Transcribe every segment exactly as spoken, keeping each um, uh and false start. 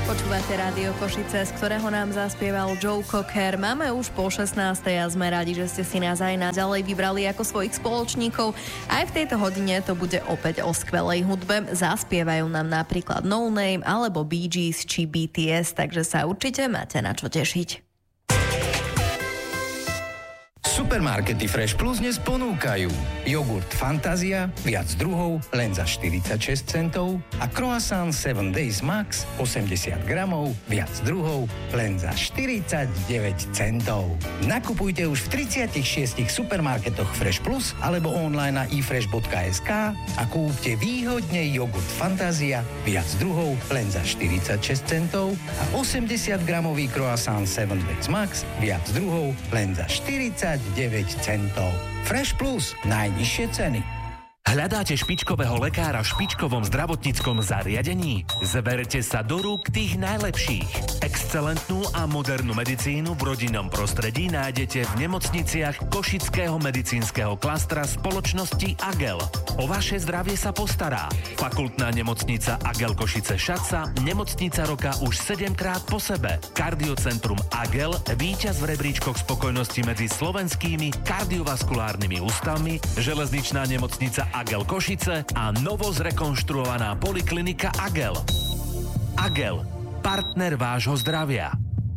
Počúvate Rádio Košice, z ktorého nám zaspieval Joe Cocker. Máme už po šestnástej a sme radi, že ste si nás aj naďalej vybrali ako svojich spoločníkov. Aj v tejto hodine to bude opäť o skvelej hudbe. Zaspievajú nám napríklad No Name alebo Bee Gees či bé té es, takže sa určite máte na čo tešiť. Supermarkety Fresh Plus dnes ponúkajú jogurt Fantázia, viac druhov, len za štyridsaťšesť centov a croissant seven days max, osemdesiat gramov, viac druhov, len za štyridsaťdeväť centov. Nakupujte už v tridsiatich šiestich supermarketoch Fresh Plus alebo online na i fresh bodka es ká a kúpte výhodne jogurt Fantázia, viac druhov, len za štyridsaťšesť centov a osemdesiat gramový croissant seven days max, viac druhov, len za štyridsaťdeväť centov. Fresh Plus, najnižšie ceny. Hľadáte špičkového lekára v špičkovom zdravotníckom zariadení? Zberte sa do rúk tých najlepších. Excelentnú a modernú medicínu v rodinnom prostredí nájdete v nemocniciach Košického medicínskeho klastra spoločnosti Agel. O vaše zdravie sa postará Fakultná nemocnica Agel Košice Šaca, nemocnica roka už sedemkrát po sebe. Kardiocentrum Agel, víťaz v rebríčkoch spokojnosti medzi slovenskými kardiovaskulárnymi ústavmi, železničná nemocnica Agel Košice a novo zrekonštruovaná poliklinika Agel. Agel, partner vášho zdravia.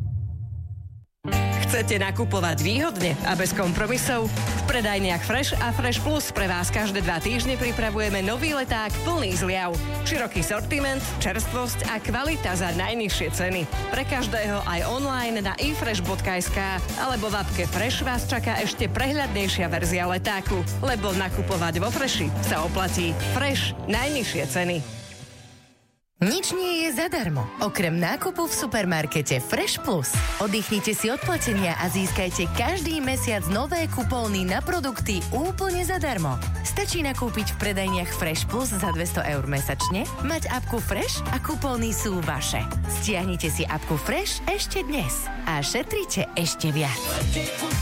Chcete nakupovať výhodne a bez kompromisov? V predajniach Fresh a Fresh Plus pre vás každé dva týždne pripravujeme nový leták plný zliav. Široký sortiment, čerstvosť a kvalita za najnižšie ceny. Pre každého aj online na i fresh bodka es ká alebo v appke Fresh vás čaká ešte prehľadnejšia verzia letáku, lebo nakupovať vo Freshi sa oplatí. Fresh, najnižšie ceny. Nič nie je zadarmo, okrem nákupu v supermarkete Fresh Plus. Oddychnite si od platenia a získajte každý mesiac nové kupóny na produkty úplne zadarmo. Stačí nakúpiť v predajniach Fresh Plus za dvesto eur mesačne, mať apku Fresh a kupóny sú vaše. Stiahnite si apku Fresh ešte dnes a šetrite ešte viac.